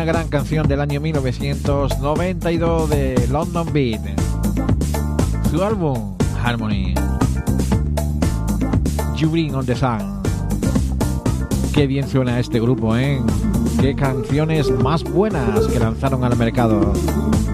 una gran canción del año 1992 de London Beat, su álbum Harmony. You Bring on the Sun. Qué bien suena este grupo, ¿eh? Qué canciones más buenas que lanzaron al mercado.